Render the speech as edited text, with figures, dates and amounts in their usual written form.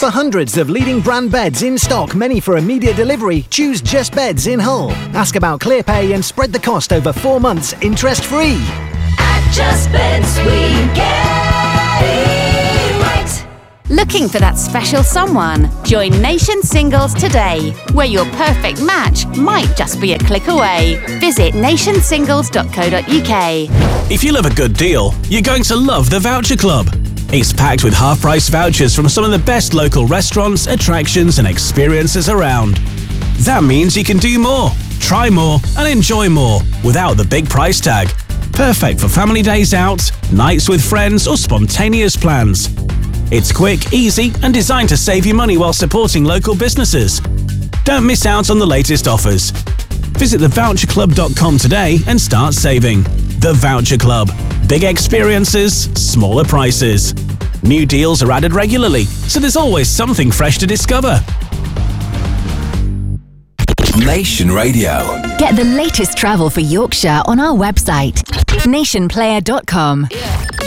For hundreds of leading brand beds in stock, many for immediate delivery, choose Just Beds in Hull. Ask about ClearPay and spread the cost over 4 months, interest-free. At Just Beds, we get it right. Looking for that special someone? Join Nation Singles today, where your perfect match might just be a click away. Visit nationsingles.co.uk. If you love a good deal, you're going to love the Voucher Club. It's packed with half-price vouchers from some of the best local restaurants, attractions and experiences around. That means you can do more, try more and enjoy more without the big price tag. Perfect for family days out, nights with friends or spontaneous plans. It's quick, easy and designed to save you money while supporting local businesses. Don't miss out on the latest offers. Visit thevoucherclub.com today and start saving. The Voucher Club. Big experiences, smaller prices. New deals are added regularly, so there's always something fresh to discover. Nation Radio. Get the latest travel for Yorkshire on our website, nationplayer.com.